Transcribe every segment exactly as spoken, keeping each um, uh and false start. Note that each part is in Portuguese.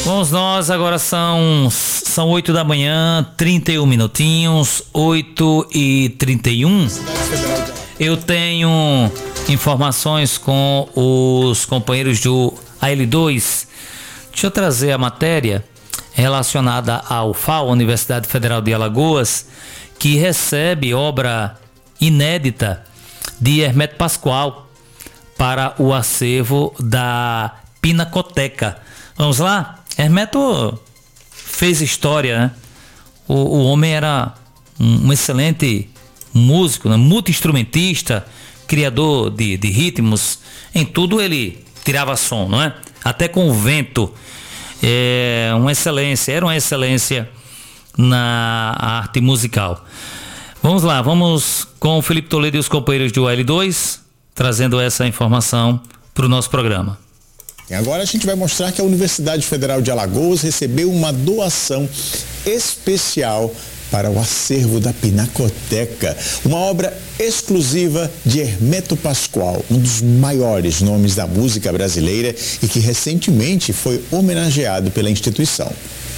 Vamos nós, agora são são oito da manhã, trinta e um minutinhos, oito e trinta e um. Eu tenho informações com os companheiros do A L dois. Deixa eu trazer a matéria relacionada ao F A U, Universidade Federal de Alagoas, que recebe obra inédita de Hermeto Pascoal para o acervo da Pinacoteca. Vamos lá? Hermeto fez história, né? O, o homem era um, um excelente músico, né? Multi-instrumentista, criador de, de ritmos. Em tudo ele tirava som, não é? Até com o vento. É uma excelência, era uma excelência na arte musical. Vamos lá, vamos com o Felipe Toledo e os companheiros do A L dois, trazendo essa informação para o nosso programa. E agora a gente vai mostrar que a Universidade Federal de Alagoas recebeu uma doação especial para o acervo da Pinacoteca, uma obra exclusiva de Hermeto Pascoal, um dos maiores nomes da música brasileira e que recentemente foi homenageado pela instituição.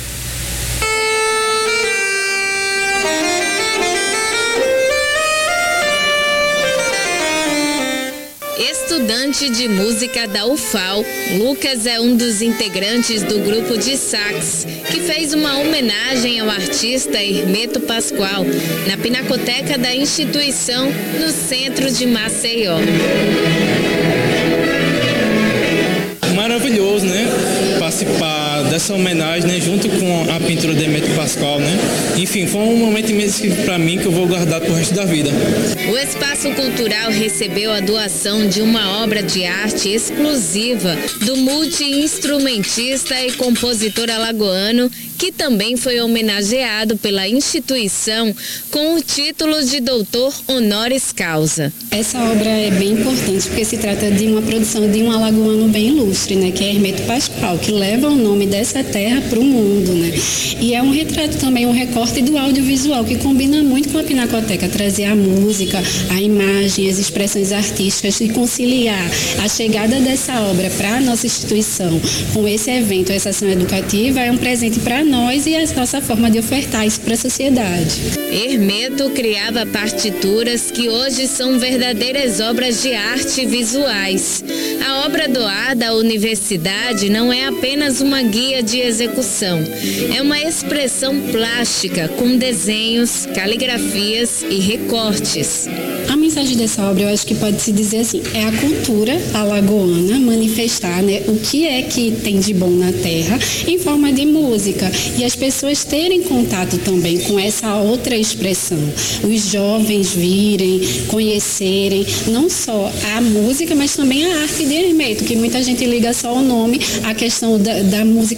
Estudante de música da U F A U, Lucas é um dos integrantes do grupo de sax, que fez uma homenagem ao artista Hermeto Pascoal na Pinacoteca da instituição no centro de Maceió. Maravilhoso, né? Participar dessa homenagem, né? Junto com a pintura de Hermeto Pascoal, né? Enfim, foi um momento imenso para mim que eu vou guardar pro resto da vida. O Espaço Cultural recebeu a doação de uma obra de arte exclusiva do multi-instrumentista e compositor alagoano, que também foi homenageado pela instituição com o título de doutor honoris causa. Essa obra é bem importante porque se trata de uma produção de um alagoano bem ilustre, né, que é Hermeto Pascoal, que leva o nome dessa terra para o mundo, né? E é um retrato também, um recorte do audiovisual que combina muito com a Pinacoteca, trazer a música, a imagem, as expressões artísticas e conciliar a chegada dessa obra para a nossa instituição com esse evento, essa ação educativa, é um presente para nós e a nossa forma de ofertar isso para a sociedade. Hermeto criava partituras que hoje são verdadeiras obras de arte visuais. A obra doada à universidade não é apenas uma guia de execução, é uma expressão plástica com desenhos, caligrafias e recortes. A mensagem dessa obra, eu acho que pode se dizer assim, é a cultura alagoana manifestar, né, o que é que tem de bom na terra em forma de música e as pessoas terem contato também com essa outra expressão. Os jovens virem, conhecerem não só a música, mas também a arte de Hermeto, que muita gente liga só o nome à questão da, da música